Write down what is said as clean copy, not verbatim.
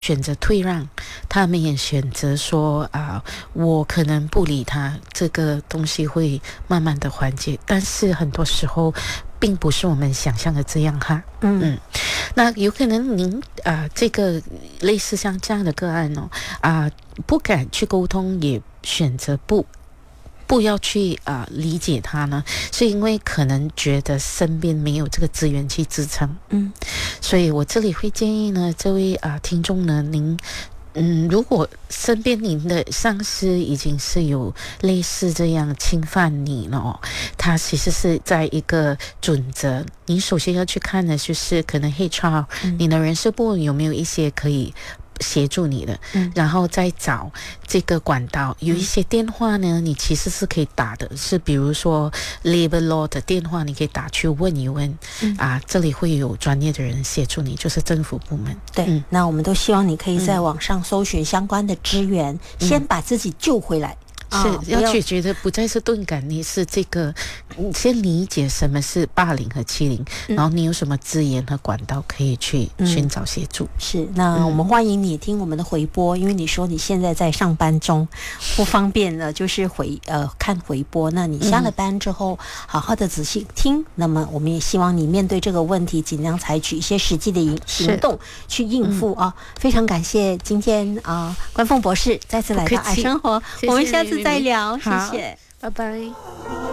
选择退让，他们也选择说我可能不理他，这个东西会慢慢的缓解。但是很多时候并不是我们想象的这样哈。那有可能您这个类似像这样的个案不敢去沟通，也选择不要去理解他呢，是因为可能觉得身边没有这个资源去支撑。所以我这里会建议呢，这位听众呢，您如果身边您的上司已经是有类似这样侵犯你了他其实是在一个准则，你首先要去看的就是可能 HR 你的人事部有没有一些可以协助你的，然后再找这个管道。有一些电话呢，你其实是可以打的，是比如说 Labor Law 的电话，你可以打去问一问，这里会有专业的人协助你，就是政府部门。 对，那我们都希望你可以在网上搜寻相关的资源，先把自己救回来。 是要解决的不再是钝感力，是这个你先理解什么是霸凌和欺凌，然后你有什么资源和管道可以去寻找协助。 是，那我们欢迎你听我们的回播，因为你说你现在在上班中不方便了，就是看回播。那你下了班之后好好的仔细听，那么我们也希望你面对这个问题尽量采取一些实际的行动去应付非常感谢今天关凤博士再次来到爱生活，我们下次再聊，谢谢， 拜拜。